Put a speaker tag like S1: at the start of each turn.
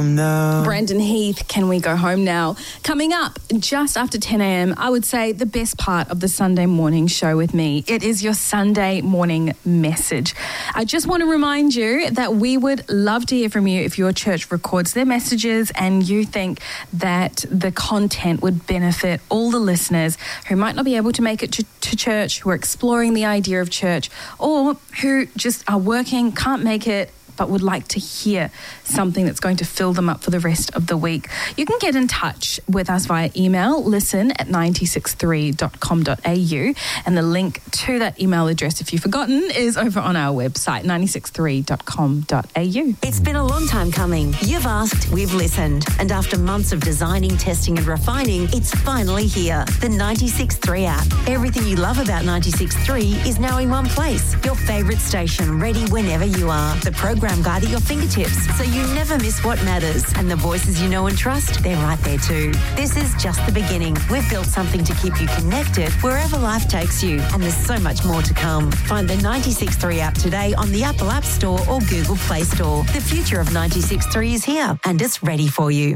S1: home now?
S2: Brendan Heath, Can We Go Home Now? Coming up just after 10 a.m, I would say the best part of the Sunday morning show with me. It is your Sunday morning message. I just want to remind you that we would love to hear from you if your church records their messages and you think that the content would benefit all the listeners who might not be able to make it to church, who are exploring the idea of church, or who just are working, can't make it, but would like to hear something that's going to fill them up for the rest of the week. You can get in touch with us via email, listen@963.com.au, and the link to that email address, if you've forgotten, is over on our website, 963.com.au.
S3: It's been a long time coming. You've asked, we've listened. And after months of designing, testing and refining, it's finally here. The 96.3 app. Everything you love about 96.3 is now in one place. Your favourite station, ready whenever you are. The program guide at your fingertips, so you never miss what matters. And the voices you know and trust, they're right there too. This is just the beginning. We've built something to keep you connected wherever life takes you. And there's so much more to come. Find the 96.3 app today on the Apple App Store or Google Play Store. The future of 96.3 is here, and it's ready for you.